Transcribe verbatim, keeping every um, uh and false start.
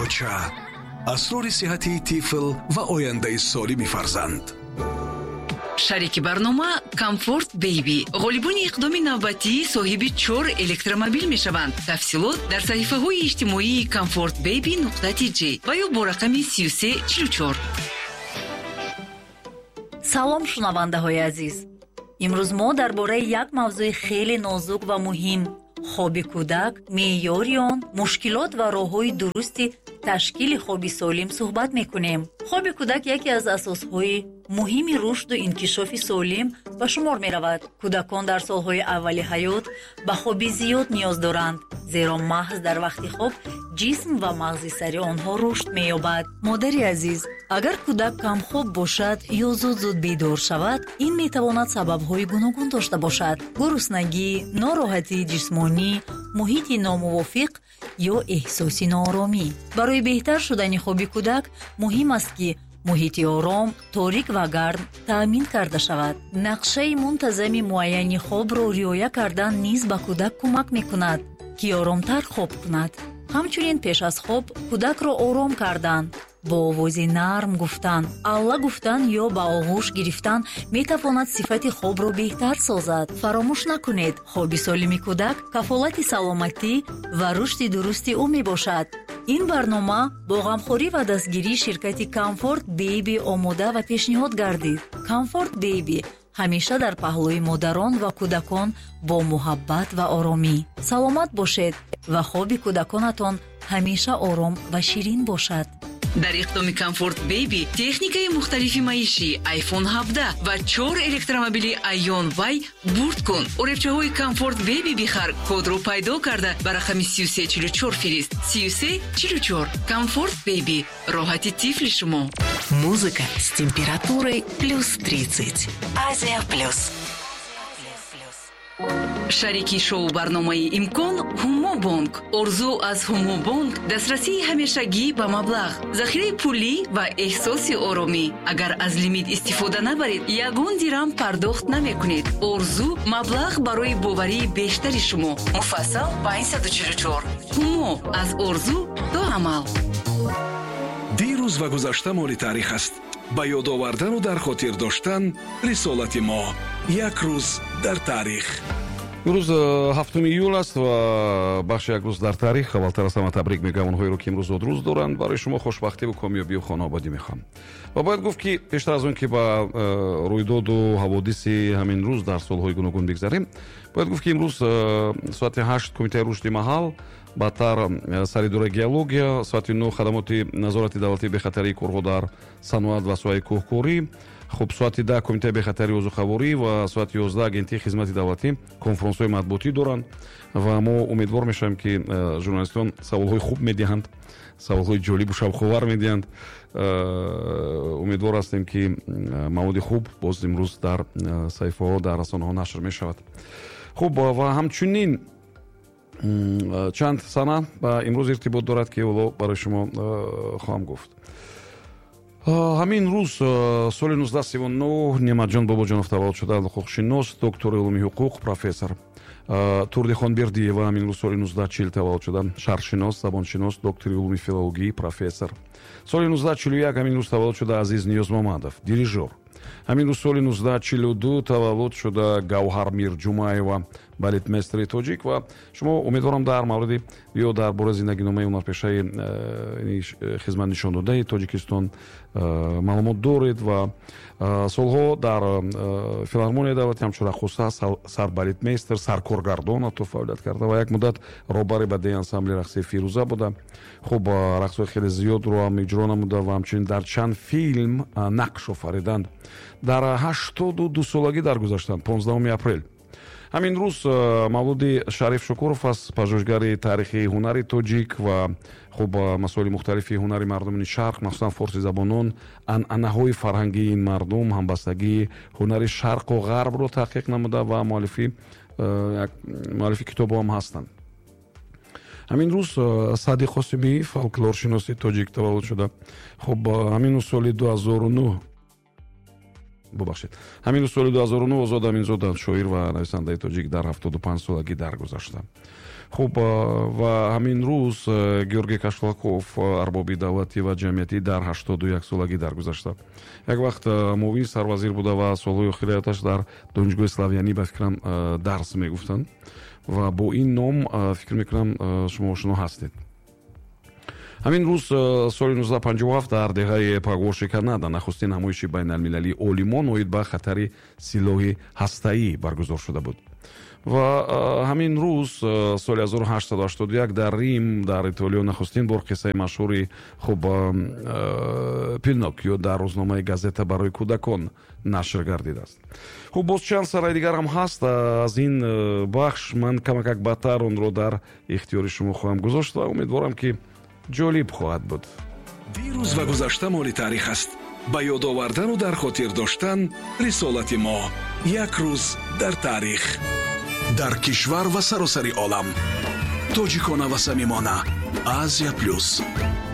دریاچه، اسرار صحتی طفل و آینده سالم فرزند. شریک برنامه کامفورت بیبی غالبون اقدام نوبتی صاحب چهار الکترومبیل می شوند. تفصیلات در صحیفه های اجتماعی کامفورت بیبی نقطه جی و یا با رقم سی و سه چهل و چهار. سلام شنونده های عزیز. امروز ما درباره یک موضوع خیلی نازک و مهم، خواب کودک، معیار آن، مشکلات و راه‌های درستی تشکیل خواب سالم صحبت می‌کنیم. خواب کودک یکی از اساس‌های مهم رشد و انکشاف سالم به شمار می‌رود. کودکان در سال‌های اولی حیات به خواب زیاد نیاز دارند، زیرا محض در وقت خواب جسم و مغز سری آنها رشد می‌یابد. مادری عزیز، اگر کودک کم خواب باشد یا زود زود بیدار شود، این می‌تواند سبب‌های گوناگون داشته باشد: گرسنگی، ناراحتی جسمانی، محیط ناموافق یا احساس ناآرامی. برای بهتر شدن خواب کودک مهم است که محیط آرام، تاریک و گرم تأمین کرده شود. نقشه منتظم معین خواب را رعایت کردن نیز به کودک کمک می‌کند که آرامتر خواب کند. همچنین پیش از خواب کودک را آرام کردن، با آواز نرم گفتن، الله گفتن یا با آغوش گرفتن میتواند صفت خواب را بهتر سازد. فراموش نکنید خواب سالم کودک کفالت سلامتی و رشد درست او می باشد. این برنامه با غمخوری و دستگیری شرکت کامفورت بیبی آماده و پیشنهاد گردید. کامفورت بیبی همیشه در پهلوی مادران و کودکان با محبت و آرامی. سلامت باشید و خواب کودکانتان همیشه آرام و شیرین باشد. در اقدام کامفورت بیبی تکنیکای مختلفی معیشی آیفون هفده و چهار الکترومبیل ایون وای برد کن. اوریبچه های کامفورت بیبی بخر، کد رو پیدا کرده بر رقم سی و سه چهل و چهار فرست. سی و سه چهل و چهار. کامفورت بیبی، راحتی طفل شما. Музыка с температурой плюс тридцать. Азия плюс. шарики шоу барномаи имкон ҳумо бонк. орзу аз ҳумо бонк дастрасии ҳамешагӣ ба маблағ, захираи пулӣ ва эҳсоси оромӣ. агар аз лимит истифода набаред, ягон дирам пардохт намекунед. орзу маблағ барои боварии бештари шумо. муфассал панҷсад و чил و чهор. ҳумо аз орзу то амал. дирӯз ва гузашта моли таърих аст. ба ёд овардану дар хотир доштан рисолати мо. як рӯз дар таърих. имрӯз ҳафтуми июл аст ва бахши як рӯз дар таърих. аввалтар аз ҳама табрик мегӯям онҳоеро ки имрӯз одрӯз доранд. барои шумо хушбахтиву камёбию хонободӣ мехоҳам. ва бояд гуфт ки пештар аз он ки ба рӯйдоду ҳаводиси ҳамин рӯз дар солҳои гуногун бигзарем, бояд гуфт ки имрӯз соати ҳашт кумитаи рушди маҳал, баъдтар саридораи геология, соати нӯ хадамоти назорати давлатии бехатарии корҳо дар саноат ва соҳаи кӯҳкорӣ, хуб соати да кумитаи бехатарии озуқаворӣ ва соати ёздаҳ агентии хизмати давлатӣ конференсҳои матбуотӣ доранд ва мо умедвор мешавем ки журналистон саволҳои хуб медиҳанд, саволҳои ҷолибу шавқовар медиҳанд. умедвор ҳастем ки маводи хуб боз имрӯз дар саҳифаҳо, дар расонаҳо нашр мешавад. хуб ва ҳамчунин чанд сана ба имрӯз иртибот дорад ки оло барои шумо хоҳам гуфт. ҳамин рӯз соли нуздаҳ сиву нӯ неъматҷон бобоҷонов таваллуд шуданд. ҳуқуқшинос, доктори улуми ҳуқуқ, профессор. турди хонбердиева ҳамин рӯз соли нуздаҳ чил таваллуд шуданд. шарқшинос, забоншинос, доктори улуми филологӣ, профессор. соли нуздаҳ чилу як ҳамин рӯз таваллуд шуда азиз ниёзмомадов, дирижёр. ҳамин рӯз соли нуздаҳ чилу ду таваллуд шуда гавҳар мирҷумаева, балетместри тоҷик. ва шумо умедворам дар мавриди ё дар бораи зиндагиномаи ҳунарпешаи хизматнишондодаи Тоҷикистон маълумот доред ва солҳо дар филармонияи давлатӣ ҳамчун рақоса, сарбалетместр, саркоргардон ҳатто фаъолият карда ва як муддат роҳбари бадеи ансамбли рақсии Фирӯза буда. хуб рақсҳои хеле зиёдро ҳам иҷро намуда ва ҳамчунин дар чанд филм нақш офариданд. дар ҳаштоду ду солагӣ даргузаштанд. понздаҳуми апрел ҳамин рӯз мавлуди Шариф Шукуров аст, пажӯҳишгари таърихи ҳунари тоҷик ва хуб масоили мухталифи ҳунари мардумини шарқ, махсусан форсизабонон, анъанаҳои фарҳангии ин мардум, ҳамбастагии ҳунари шарқу ғарбро таҳқиқ намуда ва муаллифи муаллифи китобҳо ҳам ҳастанд. ҳамин рӯз Саъди Қосимӣ, фолклоршиноси тоҷик таваллуд шуда. хуб ҳамин соли ду ҳазору нӯ бубахшед ҳамин соли ду ҳазору нӯ Озод Аминзода шоир ва нависандаи тоҷик дар ҳафтоду панҷ солагӣ даргузашта. хуб ва ҳамин рӯз Георгий Кашлаков арбоби давлатӣ ва ҷамъиятӣ дар ҳаштоду як солагӣ даргузашта. як вақт муовини сарвазир буда ва солҳои охири ҳаёташ дар донишгоҳи Славянӣ ба фикрам дарс мегуфтанд ва бо ин ном фикр мекунам шумо ошно ҳастед. ҳамин рӯз соли нуздаҳ панҷоҳу ҳафт дар деҳаи пагоши Канада нахустин ҳамоиши байналмилалии олимон оид ба хатари силоҳи ҳастаӣ баргузор шуда буд. ва ҳамин рӯз соли ҳазору ҳаштсаду ҳаштоду як дар Рим дар Итолиё нахустин бор қиссаи машҳури хуб Пиноккио дар рӯзномаи газета барои кӯдакон нашр гардидааст. хуб боз чанд сараи дигар ҳам ҳаст. аз ин бахш ман камакак баъдтар онро дар ихтиёри шумо хоҳам гузошт ва умедворам ки ҷолиб хоҳад буд. дирӯз ва гузашта моли таърих аст. ба ёд овардану дар хотир доштан рисолати мо. як рӯз дар таърих. дар кишвар ва саросари олам. тоҷикона ва самимона. Азия плюс.